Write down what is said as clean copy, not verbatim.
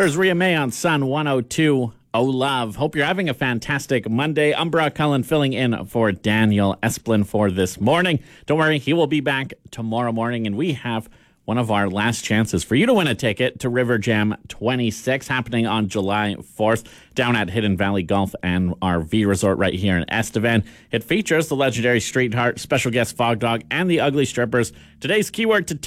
There's Rhea May on Sun 102. Oh, love. Hope you're having a fantastic Monday. I'm Brock Cullen filling in for Daniel Esplin for this morning. Don't worry, he will be back tomorrow morning, and we have one of our last chances for you to win a ticket to River Jam 26 happening on July 4th down at Hidden Valley Golf and RV Resort right here in Estevan. It features the legendary Streetheart, special guest Fog Dog, and the Ugly Strippers. Today's keyword to